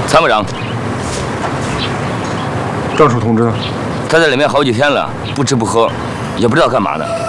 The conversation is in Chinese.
参谋长， 郑楚同志呢？ 他在里面好几天了，不吃不喝，也不知道干嘛呢。